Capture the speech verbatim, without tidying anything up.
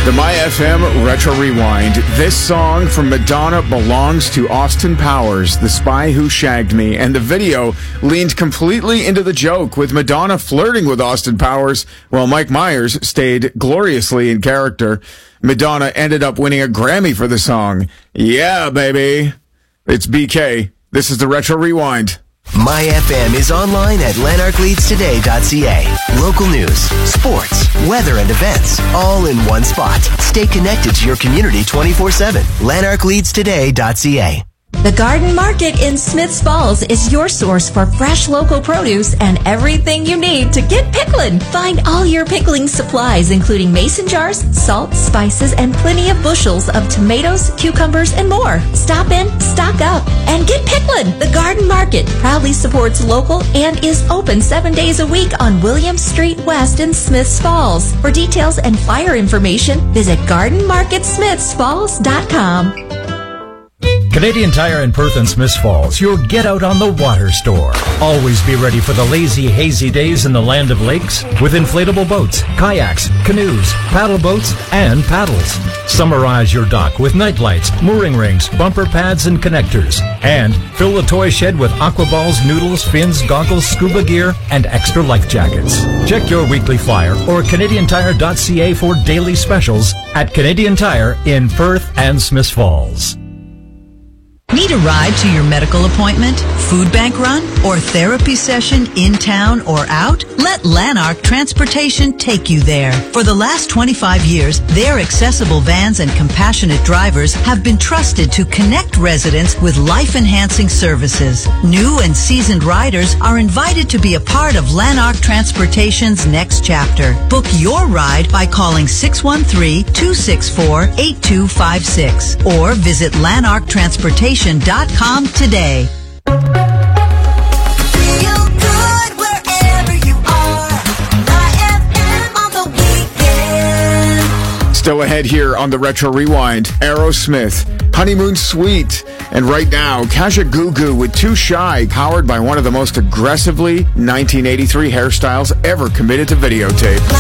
The My F M Retro Rewind. This song from Madonna belongs to Austin Powers, the spy who shagged me, and the video leaned completely into the joke, with Madonna flirting with Austin Powers while Mike Myers stayed gloriously in character. Madonna ended up winning a Grammy for the song. Yeah, baby. It's B K. This is the Retro Rewind. My F M is online at lanark leads today dot c a. Local news, sports, weather, and events, all in one spot. Stay connected to your community twenty-four seven. lanark leads today dot c a. The Garden Market in Smiths Falls is your source for fresh local produce and everything you need to get pickling. Find all your pickling supplies, including mason jars, salt, spices, and plenty of bushels of tomatoes, cucumbers, and more. Stop in, stock up, and get pickling. The Garden Market proudly supports local and is open seven days a week on William Street West in Smiths Falls. For details and flyer information, visit garden market smiths falls dot com. Canadian Tire in Perth and Smiths Falls, your get out on the water store. Always be ready for the lazy, hazy days in the land of lakes with inflatable boats, kayaks, canoes, paddle boats, and paddles. Summarize your dock with night lights, mooring rings, bumper pads, and connectors. And fill the toy shed with aqua balls, noodles, fins, goggles, scuba gear, and extra life jackets. Check your weekly flyer or canadian tire dot c a for daily specials at Canadian Tire in Perth and Smiths Falls. Need a ride to your medical appointment, food bank run, or therapy session in town or out? Let Lanark Transportation take you there. For the last twenty-five years, their accessible vans and compassionate drivers have been trusted to connect residents with life-enhancing services. New and seasoned riders are invited to be a part of Lanark Transportation's next chapter. Book your ride by calling six one three, two six four, eight two five six or visit lanark transportation dot com today. Feel good wherever you are. My F M on the weekend. Still ahead here on the Retro Rewind, Aerosmith, Honeymoon Suite, and right now, Kaja Gugu with Too Shy, powered by one of the most aggressively nineteen eighty-three hairstyles ever committed to videotape.